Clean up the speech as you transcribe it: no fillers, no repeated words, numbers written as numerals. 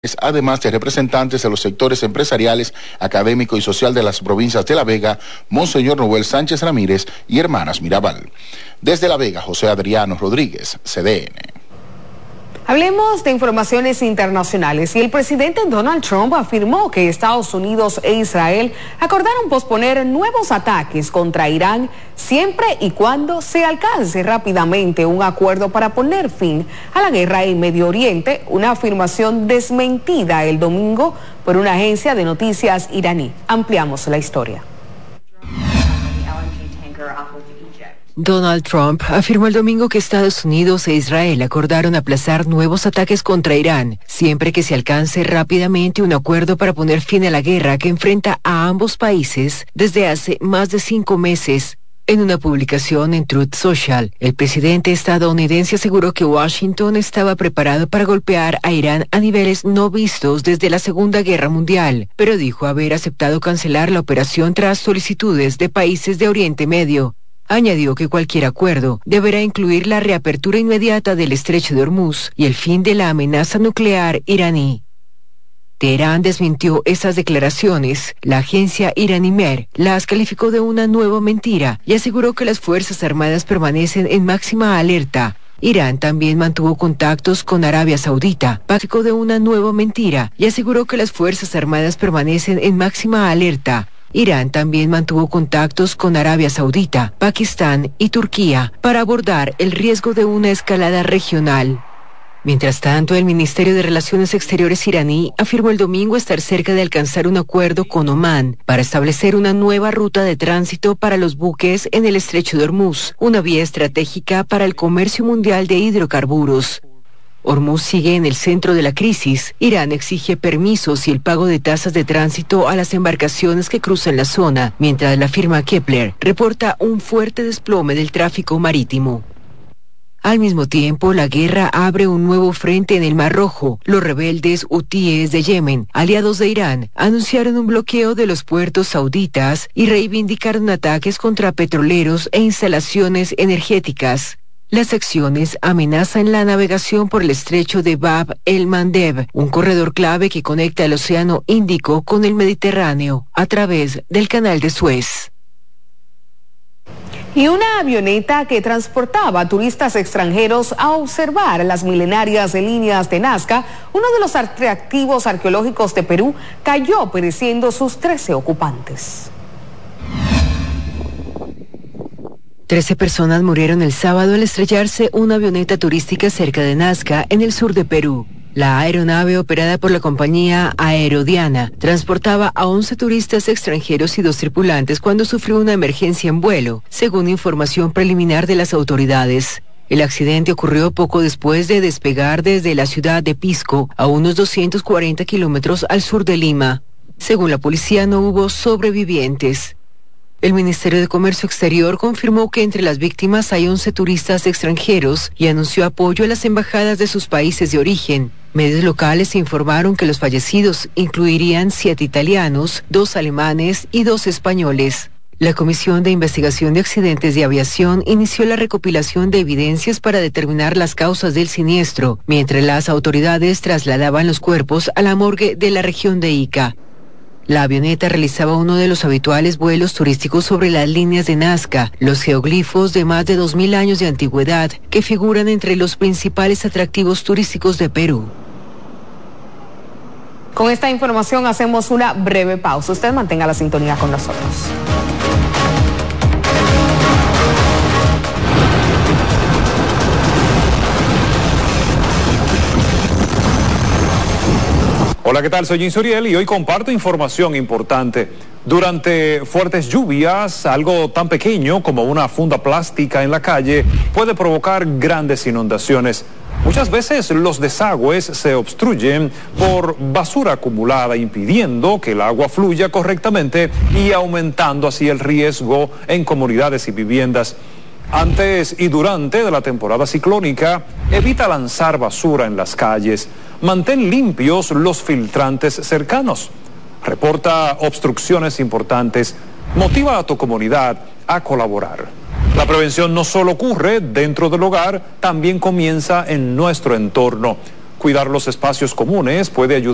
además de representantes de los sectores empresariales, académico y social de las provincias de La Vega, Monseñor Noel Sánchez Ramírez y Hermanas Mirabal. Desde La Vega, José Adriano Rodríguez, CDN. Hablemos de informaciones internacionales. Y el presidente Donald Trump afirmó que Estados Unidos e Israel acordaron posponer nuevos ataques contra Irán siempre y cuando se alcance rápidamente un acuerdo para poner fin a la guerra en Medio Oriente, una afirmación desmentida el domingo por una agencia de noticias iraní. Ampliamos la historia. Donald Trump afirmó el domingo que Estados Unidos e Israel acordaron aplazar nuevos ataques contra Irán, siempre que se alcance rápidamente un acuerdo para poner fin a la guerra que enfrenta a ambos países desde hace más de 5 meses. En una publicación en Truth Social, el presidente estadounidense aseguró que Washington estaba preparado para golpear a Irán a niveles no vistos desde la Segunda Guerra Mundial, pero dijo haber aceptado cancelar la operación tras solicitudes de países de Oriente Medio. Añadió que cualquier acuerdo deberá incluir la reapertura inmediata del estrecho de Hormuz y el fin de la amenaza nuclear iraní. Teherán desmintió esas declaraciones. La agencia iraní MER las calificó de una nueva mentira y aseguró que las Fuerzas Armadas permanecen en máxima alerta. Irán también mantuvo contactos con Arabia Saudita, calificó de una nueva mentira y aseguró que las Fuerzas Armadas permanecen en máxima alerta. Irán también mantuvo contactos con Arabia Saudita, Pakistán y Turquía para abordar el riesgo de una escalada regional. Mientras tanto, el Ministerio de Relaciones Exteriores iraní afirmó el domingo estar cerca de alcanzar un acuerdo con Omán para establecer una nueva ruta de tránsito para los buques en el estrecho de Hormuz, una vía estratégica para el comercio mundial de hidrocarburos. Hormuz sigue en el centro de la crisis. Irán exige permisos y el pago de tasas de tránsito a las embarcaciones que cruzan la zona, mientras la firma Kepler reporta un fuerte desplome del tráfico marítimo. Al mismo tiempo, la guerra abre un nuevo frente en el Mar Rojo. Los rebeldes hutíes de Yemen, aliados de Irán, anunciaron un bloqueo de los puertos sauditas y reivindicaron ataques contra petroleros e instalaciones energéticas. Las acciones amenazan la navegación por el estrecho de Bab el-Mandeb, un corredor clave que conecta el Océano Índico con el Mediterráneo a través del Canal de Suez. Y una avioneta que transportaba turistas extranjeros a observar las milenarias líneas de Nazca, uno de los atractivos arqueológicos de Perú, cayó pereciendo sus 13 ocupantes. 13 personas murieron el sábado al estrellarse una avioneta turística cerca de Nazca, en el sur de Perú. La aeronave, operada por la compañía Aerodiana, transportaba a 11 turistas extranjeros y 2 tripulantes cuando sufrió una emergencia en vuelo, según información preliminar de las autoridades. El accidente ocurrió poco después de despegar desde la ciudad de Pisco, a unos 240 kilómetros al sur de Lima. Según la policía, no hubo sobrevivientes. El Ministerio de Comercio Exterior confirmó que entre las víctimas hay 11 turistas extranjeros y anunció apoyo a las embajadas de sus países de origen. Medios locales informaron que los fallecidos incluirían 7 italianos, 2 alemanes y 2 españoles. La Comisión de Investigación de Accidentes de Aviación inició la recopilación de evidencias para determinar las causas del siniestro, mientras las autoridades trasladaban los cuerpos a la morgue de la región de Ica. La avioneta realizaba uno de los habituales vuelos turísticos sobre las líneas de Nazca, los geoglifos de más de 2000 años de antigüedad que figuran entre los principales atractivos turísticos de Perú. Con esta información hacemos una breve pausa. Usted mantenga la sintonía con nosotros. Hola, ¿qué tal? Soy Jim Suriel y hoy comparto información importante. Durante fuertes lluvias, algo tan pequeño como una funda plástica en la calle puede provocar grandes inundaciones. Muchas veces los desagües se obstruyen por basura acumulada, impidiendo que el agua fluya correctamente y aumentando así el riesgo en comunidades y viviendas. Antes y durante de la temporada ciclónica, evita lanzar basura en las calles. Mantén limpios los filtrantes cercanos. Reporta obstrucciones importantes. Motiva a tu comunidad a colaborar. La prevención no solo ocurre dentro del hogar, también comienza en nuestro entorno. Cuidar los espacios comunes puede ayudar